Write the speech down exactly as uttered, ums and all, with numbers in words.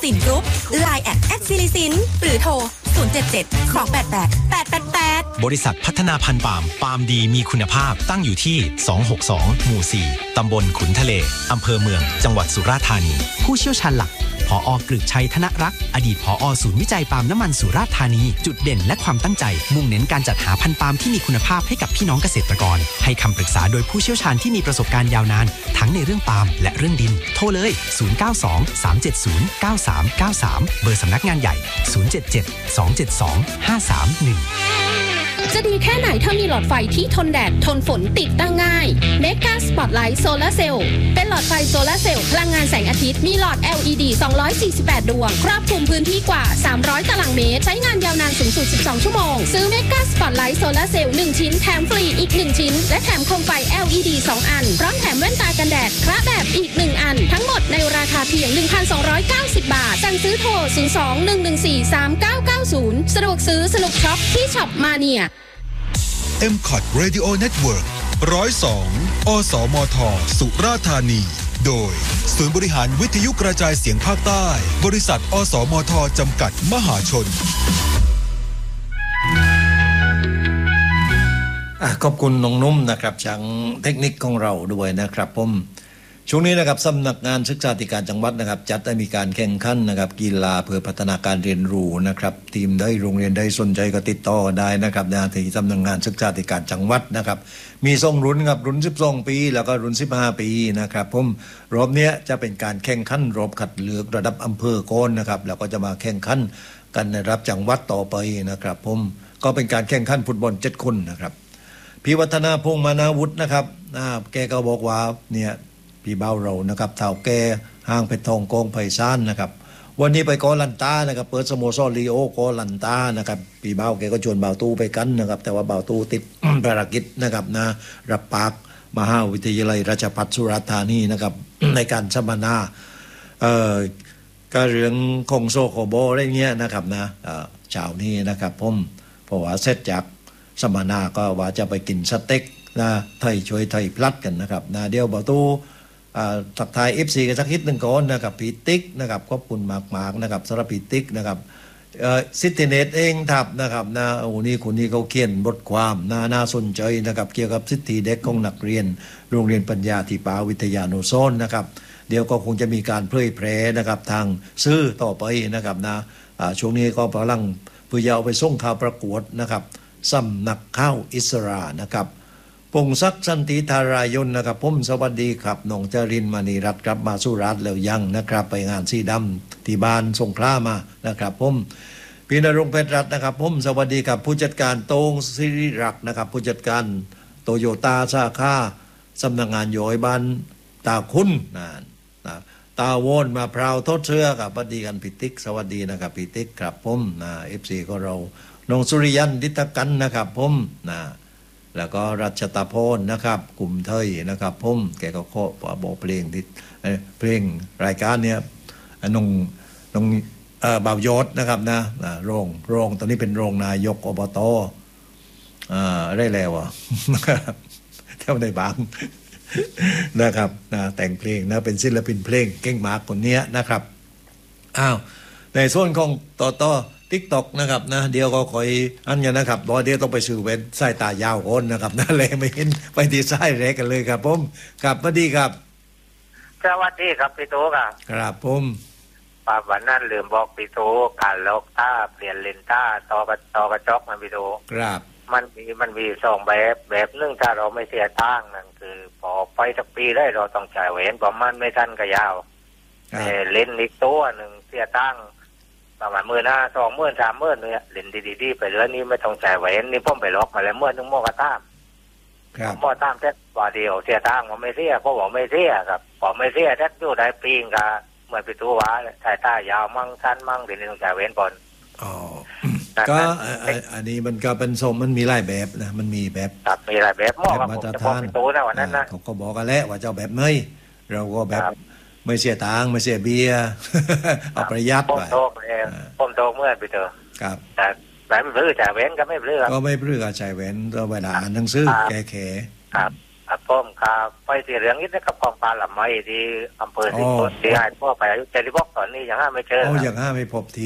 สินกรุ๊ป ไลน์ แอท แอท ซิลิซินหรือโทรศูนย์ เจ็ด เจ็ด สอง แปด แปด แปด แปด แปดบริษัทพัฒนาพันธุ์ปาล์มปาล์มดีมีคุณภาพตั้งอยู่ที่สองหกสองหมู่สี่ตำบลขุนทะเลอำเภอเมืองจังหวัดสุราษฎร์ธานีผู้เชี่ยวชาญหลักผอ.กฤษชัยธนรักษ์อดีตผอ.ศูนย์วิจัยปาล์มน้ำมันสุราษฎร์ธานีจุดเด่นและความตั้งใจมุ่งเน้นการจัดหาพันธุ์ปาล์มที่มีคุณภาพให้กับพี่น้องเกษตรกรให้คำปรึกษาโดยผู้เชี่ยวชาญที่มีประสบการณ์ยาวนานทั้งในเรื่องปาล์มและเรื่องดินโทรเลยศูนย์ เก้า สอง สาม เจ็ด ศูนย์ เก้า สาม เก้า สามเบอร์สำนักงานใหญ่ศูนย์ เจ็ด เจ็ด สอง เจ็ด สอง ห้า สาม หนึ่งจะดีแค่ไหนถ้ามีหลอดไฟที่ทนแดดทนฝนติดตั้งง่าย Mega Spotlight Solar Cell เป็นหลอดไฟโซลาร์เซลล์พลังงานแสงอาทิตย์มีหลอด แอล อี ดี สองร้อยสี่สิบแปด ดวงครอบคลุมพื้นที่กว่าสามร้อยตารางเมตรใช้งานยาวนานสูงสุดสิบสองชั่วโมงซื้อ Mega Spotlight Solar Cell หนึ่งชิ้นแถมฟรีอีกหนึ่งชิ้นและแถมโคมไฟ แอล อี ดี สองอันพร้อมแถมแว่นตากันแดดคระแบบอีกหนึ่งอันทั้งหมดในราคาเพียง หนึ่งพันสองร้อยเก้าสิบ บาทสั่งซื้อโทรศูนย์ สอง หนึ่ง หนึ่ง สี่ สาม เก้า เก้า ศูนย์สะดวกซื้อสนุกช็อปที่ช็อปมาเนียเอ็ม ซี โอ ที Radio Network หนึ่งศูนย์สอง อสมท สุราษฎร์ธานีโดยศูนย์บริหารวิทยุกระจายเสียงภาคใต้บริษัทอสมทจำกัดมหาชนขอบคุณน้องนุ่มนะครับช่างเทคนิคของเราด้วยนะครับผมช่วงนี้นะครับสำนักงานศึกษาธิการจังหวัดนะครับจัดให้มีการแข่งขันนะครับกีฬาเพื่อพัฒนาการเรียนรู้นะครับทีมได้โรงเรียนได้สนใจก็ติดต่อได้นะครับนะที่สำนักงานศึกษาธิการจังหวัดนะครับมีส่งรุ่นครับรุ่นสิบสองปีแล้วก็รุ่นสิบห้าปีนะครับผมรอบนี้จะเป็นการแข่งขันรอบคัดเลือกระดับอำเภอก่อนนะครับแล้วก็จะมาแข่งขันกันในระดับจังหวัดต่อไปนะครับผมก็เป็นการแข่งขันฟุตบอลเจ็ดคนนะครับพี่วัฒนาพงษ์มานาวุฒินะครับแกก็บอกว่าเนี่ยพี่เบ้าเรานะครับเท่าแก่ห้างเพชรทองกองไผ่ซ่านนะครับวันนี้ไปกอลันตานะครับเปิดสโมสรลีโอกอลันตานะครับพี่เบ้าแกก็ชวนเบ้าตู้ไปกันนะครับแต่ว่าเบ้าตู้ติด ภารกิจนะครับนะรับปากมหาวิทยาลัยราชภัฏสุราษฎร์ธานีนะครับ ในการสัมมนาเอ่อการเรื่องคงโซโคโบอะไรเงี้ยนะครับนะเอ่อเช้านี้นะครับผมเพราะว่าเสร็จจากสัมมนาก็ว่าจะไปกินสเต็กนะไทยช่วยไทยพลัดกันนะครับนะเดี๋ยวเบ้าตู้ทักทาย เอฟ ซี กันสักนิดหนึ่งก่อนนะครับพีติ๊กนะครับขอบคุณมากๆนะครับสำหรับพีติ๊กนะครับซิติเนตเองทับนะครับนะโอ้นี่คนนี้เขาเขียนบทความน่าน่าสนใจนะครับเกี่ยวกับสิทธิเด็กของนักเรียนโรงเรียนปัญญาธิปาวิทยานุสรณ์นะครับเดี๋ยวก็คงจะมีการเผยแพร่นะครับทางสื่อต่อไปนะครับนะช่วงนี้ก็กำลังเพื่อจะเอาไปส่งข่าวประกวดนะครับสำนักข่าวอิสรานะครับพงศักดิ์สันติธารายนนะครับผมสวัสดีครับน้องจรินมณีรัตน์กลับมาสุราษฎร์แล้วยังนะครับไปงานสีดำที่บ้านสงขลามานะครับผมพี่ณรงค์เพชรรัตน์นะครับผมสวัสดีครับผู้จัดการโต้งศิริรักษ์นะครับผู้จัดการโตโยต้าสาขาสำนักงานโยยบ้านตาคุณนะนะตาโวนมาพราวทดเชื้อกับสวัสดีกันพิติกสวัสดีนะครับพิติกครับผมนะเอฟซีก็เราน้องสุริยันดิตกันนะครับผมนะแล้วก็รัชตาพรนะครับกลุ่มเทยนะครับผมแกก็ขอบอกเพลงที่เพลงรายการเนี้ยน้องน้องเอ่อบ่าวยศนะครับนะโรงโรงตอนนี้เป็นโรงนายกอบตอ่าได้แล้วอ่ะเท่าในบางนะครับนะแต่งเพลงนะเป็นศิลปินเพลงเก่งมากคนนี้นะครับอ้าวในส่วนของต่อต่อทิกตอกนะครับนะเดี๋ยวก็คอยอันนี้นะครับรอเดี๋ยวต้องไปซื้อเว้นสายตายาวคนนะครับนั่นแหละไม่เห็นไปที่สายแรกกันเลยครับผมครับสวัสดีครับสวัสดีครับพี่โตครับครับผมป้าวันนั้นลืมบอกพี่โตการล็อกท่าเปลี่ยนเลนท่าต่อกระต่อกระจกมันพี่โตครับมันมีมันมีสองแบบแบบนึงถ้าเราไม่เสียตังค์นั่นคือพอไปสักปีได้เราต้องจ่ายเว้นประมาณไม่ทันก็ยาวแต่เลนอีกตัวหนึ่งเสียตังค์ประมาณหมื่นห้าสองหมื่นสามหมื่นเนี่ยเล่นดีๆไปเรื่อยนี้ไม่ต้องจ่ายไว้นี่พ่อไปล็อกมาแล้วเมื่อนึงโมกระต้ามโมกระต้ามแค่บาทเดียวเสียตังค์ผมไม่เสียเขาบอกไม่เสียครับผมไม่เสียแค่อยู่ได้ปีงกับเหมือนไปตัวว่าสายตายาวมั่งสั้นมั่งเดี๋ยวนี้ต้องจ่ายเว้นก่อนอ๋อก็อันนี้มันก็เป็นสมมันมีหลายแบบนะมันมีแบบมีหลายแบบหม้อกับผมจะบอกไปตัวนะวันนั้นนะเขาก็บอกกันแล้วว่าเจ้าแบบไม่เราก็แบบไม่เสียตังค์ไม่เสียเบียร์เอาประหยัดไปผมโตเองผมโตเมื่อไปเถอะครับแต่แบบไม่ปลื้อจ่ายเว้นก็ไม่ปลื้อก็ไม่ปลื้อจ่ายเว้นตัวเวลาอ่านหนังสือแก่แขครับอ่ะผมครับไปสีเหลืองนิดนะครับกองปลาหลับไม้ที่อำเภอสิงห์บุรีที่ให้พ่อไปอายุเจ็ดสิบหกตอนนี้ยังห้าไม่เจอโอ้ยังห้าไม่พบที